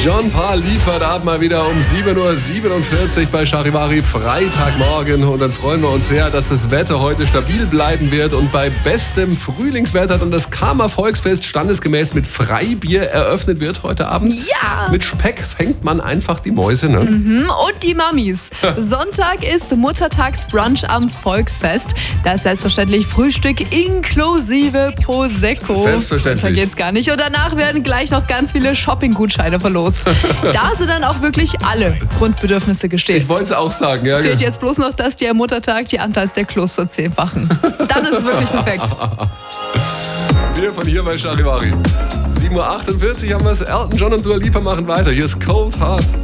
John Paul liefert ab mal wieder um 7.47 Uhr bei Charivari Freitagmorgen. Und dann freuen wir uns sehr, dass das Wetter heute stabil bleiben wird. Und bei bestem Frühlingswetter dann das Kama Volksfest standesgemäß mit Freibier eröffnet wird heute Abend. Ja! Mit Speck fängt man einfach die Mäuse, ne? Und die Mamis. Sonntag ist Muttertagsbrunch am Volksfest. Da ist selbstverständlich Frühstück inklusive Prosecco. Selbstverständlich. Vergeht's gar nicht. Und danach werden gleich noch ganz viele Shopping-Gutscheine verlost. Da sind dann auch wirklich alle Grundbedürfnisse gestillt. Ich wollte es auch sagen, ja. Fehlt jetzt bloß noch, dass dir am Muttertag die Anzahl der Klos verzehnfachen. Dann ist es wirklich perfekt. Wir von hier bei Charivari. 7.48 Uhr haben wir es. Elton John und Dua Lipa machen weiter. Hier ist Cold Heart.